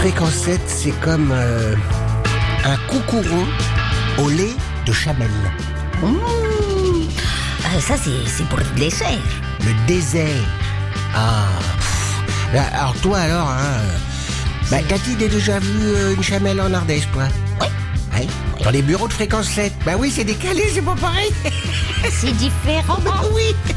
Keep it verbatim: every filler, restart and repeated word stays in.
Fréquence sept, c'est comme euh, un coucouron au lait de chamel. Mmh. Euh, ça, c'est, c'est pour le dessert. Le désert. Ah. Pff. Alors toi alors, hein, bah, t'as-tu déjà vu euh, une chamelle en Ardèche, toi? Oui. Ouais. Dans les bureaux de Fréquence sept. Bah oui, c'est décalé, c'est pas pareil. C'est différent. Oui.